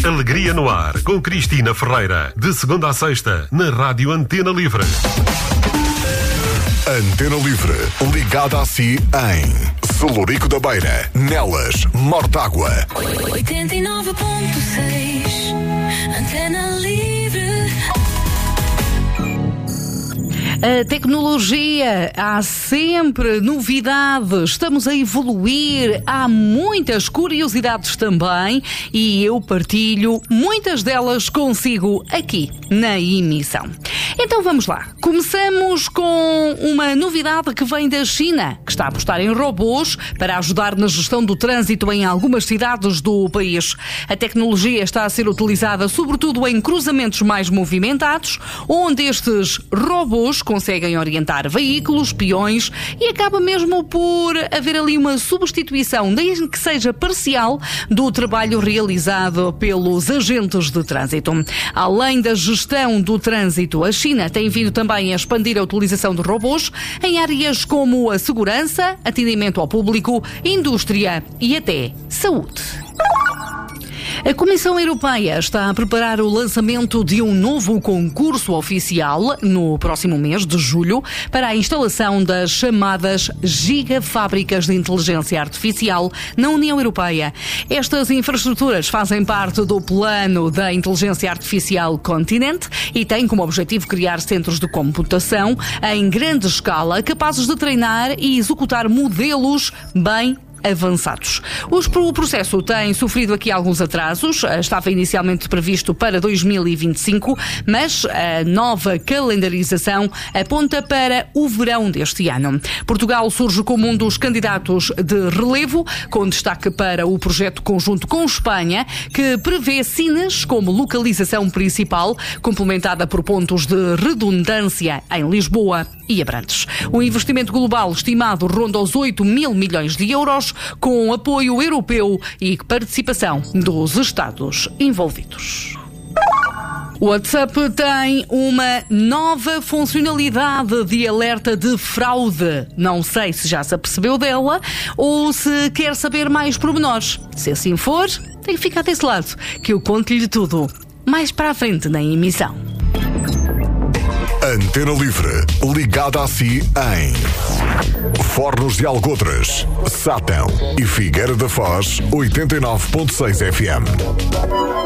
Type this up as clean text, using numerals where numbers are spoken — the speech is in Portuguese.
Alegria no Ar, com Cristina Ferreira. De segunda a sexta, na Rádio Antena Livre. Antena Livre, ligada a si em Celurico da Beira, Nelas, Mortágua. 89.6 Antena Livre. A tecnologia, há sempre novidades, estamos a evoluir, há muitas curiosidades também e eu partilho muitas delas consigo aqui na emissão. Então vamos lá, começamos com uma novidade que vem da China, que está a apostar em robôs para ajudar na gestão do trânsito em algumas cidades do país. A tecnologia está a ser utilizada sobretudo em cruzamentos mais movimentados, onde estes robôs conseguem orientar veículos, peões e acaba mesmo por haver ali uma substituição, desde que seja parcial, do trabalho realizado pelos agentes de trânsito. Além da gestão do trânsito, a China tem vindo também a expandir a utilização de robôs em áreas como a segurança, atendimento ao público, indústria e até saúde. A Comissão Europeia está a preparar o lançamento de um novo concurso oficial no próximo mês de julho para a instalação das chamadas gigafábricas de inteligência artificial na União Europeia. Estas infraestruturas fazem parte do plano da inteligência artificial Continent e têm como objetivo criar centros de computação em grande escala capazes de treinar e executar modelos bem avançados. O processo tem sofrido aqui alguns atrasos, estava inicialmente previsto para 2025, mas a nova calendarização aponta para o verão deste ano. Portugal surge como um dos candidatos de relevo, com destaque para o projeto conjunto com Espanha, que prevê Sines como localização principal, complementada por pontos de redundância em Lisboa e Abrantes. O investimento global estimado ronda os 8 mil milhões de euros, com apoio europeu e participação dos Estados envolvidos. O WhatsApp tem uma nova funcionalidade de alerta de fraude. Não sei se já se apercebeu dela ou se quer saber mais pormenores. Se assim for, tem que ficar desse lado, que eu conto-lhe tudo mais para a frente na emissão. Antena Livre, ligada a si em Fornos de Algodres, Sátão e Figueira da Foz, 89.6 FM.